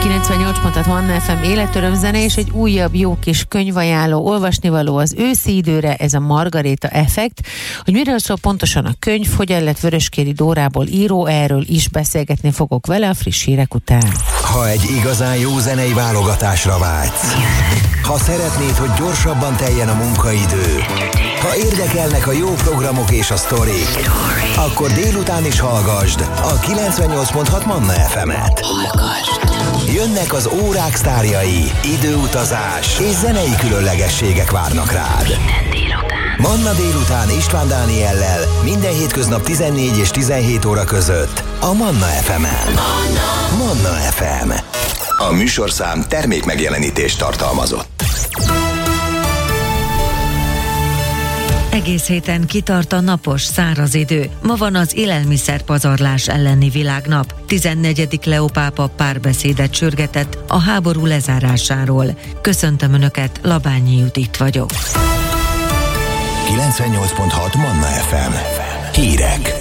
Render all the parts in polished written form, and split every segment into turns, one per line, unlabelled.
98.6 Manna FM életöröm zene, és egy újabb jó kis könyvajánló, olvasnivaló az őszi időre, ez a Margaréta effekt. Hogy miről szól pontosan a könyv, hogyan lett Vöröskéri Dórából író, erről is beszélgetni fogok vele a friss hírek után.
Ha egy igazán jó zenei válogatásra vágysz, ha szeretnéd, hogy gyorsabban teljen a munkaidő, ha érdekelnek a jó programok és a sztorik, akkor délután is hallgasd a 98.6 Manna FM-et. Jönnek az órák sztárjai, időutazás és zenei különlegességek várnak rád. Manna délután István Dániellel minden hétköznap 14 és 17 óra között a Manna FM-en. Manna FM. A műsorszám termékmegjelenítést tartalmazott.
Egész héten kitart a napos, száraz idő. Ma van az élelmiszerpazarlás elleni világnap. 14. Leó pápa párbeszédet sürgetett a háború lezárásáról. Köszöntöm Önöket, Labányi Judit vagyok.
98.6 Manna FM. Hírek.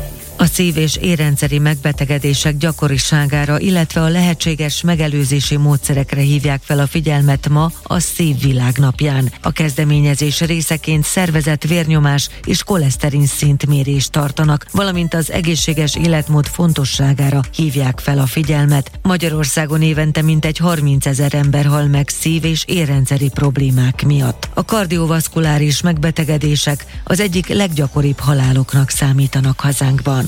A szív- és érrendszeri megbetegedések gyakoriságára, illetve a lehetséges megelőzési módszerekre hívják fel a figyelmet ma a Szívvilágnapján. A kezdeményezés részeként szervezett vérnyomás és koleszterin szintmérést tartanak, valamint az egészséges életmód fontosságára hívják fel a figyelmet. Magyarországon évente mintegy 30 000 ember hal meg szív- és érrendszeri problémák miatt. A kardiovaszkuláris megbetegedések az egyik leggyakoribb haláloknak számítanak hazánkban.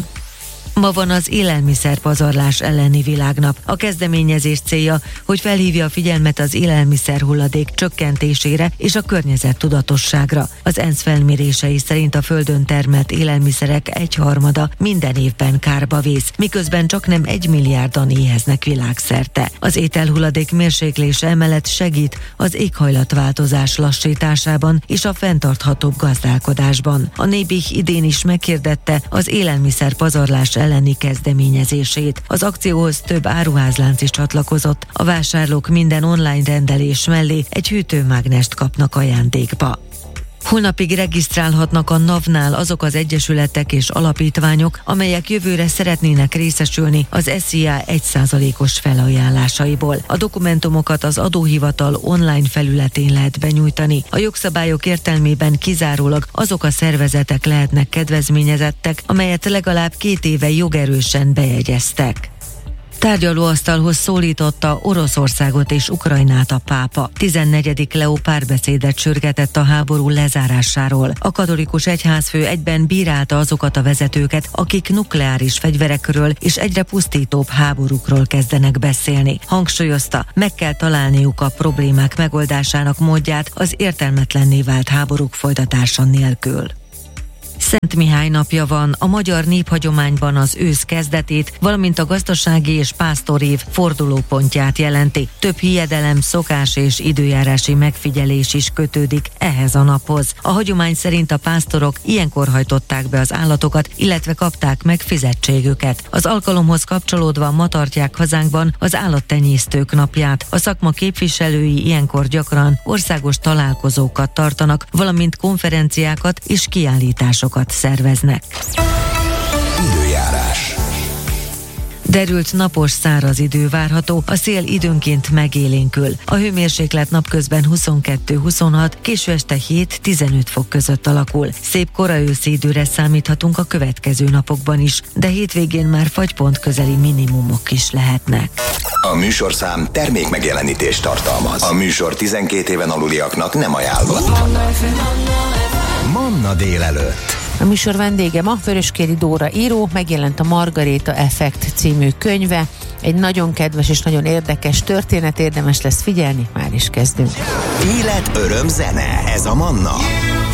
Ma van az élelmiszerpazarlás elleni világnap. A kezdeményezés célja, hogy felhívja a figyelmet az élelmiszerhulladék csökkentésére és a környezettudatosságra. Az ENSZ felmérései szerint a földön termelt élelmiszerek 1/3 minden évben kárba vész, miközben csaknem 1 milliárdan éheznek világszerte. Az ételhulladék mérséklése emellett segít az éghajlatváltozás lassításában és a fenntarthatóbb gazdálkodásban. A Nébih idén is meghirdette az élelmiszerpazarlás elleni kezdeményezését. Az akcióhoz több áruházlánc is csatlakozott. A vásárlók minden online rendelés mellé egy hűtőmágnest kapnak ajándékba. Holnapig regisztrálhatnak a NAV-nál azok az egyesületek és alapítványok, amelyek jövőre szeretnének részesülni az SZIA 1%-os felajánlásaiból. A dokumentumokat az adóhivatal online felületén lehet benyújtani. A jogszabályok értelmében kizárólag azok a szervezetek lehetnek kedvezményezettek, amelyet legalább 2 éve jogerősen bejegyeztek. Tárgyalóasztalhoz szólította Oroszországot és Ukrajnát a pápa. 14. Leó párbeszédet sürgetett a háború lezárásáról. A katolikus egyházfő egyben bírálta azokat a vezetőket, akik nukleáris fegyverekről és egyre pusztítóbb háborúkról kezdenek beszélni. Hangsúlyozta, meg kell találniuk a problémák megoldásának módját az értelmetlenné vált háborúk folytatása nélkül. Szent Mihály napja van, a magyar néphagyományban az ősz kezdetét, valamint a gazdasági és pásztorév fordulópontját jelenti. Több hiedelem, szokás és időjárási megfigyelés is kötődik ehhez a naphoz. A hagyomány szerint a pásztorok ilyenkor hajtották be az állatokat, illetve kapták meg fizetségüket. Az alkalomhoz kapcsolódva ma tartják hazánkban az állattenyésztők napját. A szakma képviselői ilyenkor gyakran országos találkozókat tartanak, valamint konferenciákat és kiállításokat szerveznek.
Időjárás.
Derült napos, száraz idő várható, a szél időnként megélénkül. A hőmérséklet napközben 22-26, késő este 7-15 fok között alakul. Szép kora őszi időre számíthatunk a következő napokban is, de hétvégén már fagypont közeli minimumok is lehetnek.
A műsorszám termékmegjelenítést tartalmaz. A műsor 12 éven aluliaknak nem ajánlott. Manna délelőtt.
A műsor vendége ma Vöröskéri Dóra író, megjelent a Margaréta effekt című könyve. Egy nagyon kedves és nagyon érdekes történet, érdemes lesz figyelni, már is kezdünk.
Élet, öröm, zene, ez a Manna.